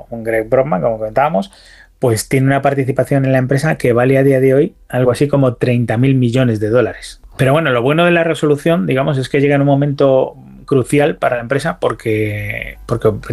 con Greg Brockman, como comentábamos, pues tiene una participación en la empresa que vale a día de hoy algo así como 30.000 millones de dólares. Pero bueno, lo bueno de la resolución, digamos, es que llega en un momento crucial para la empresa porque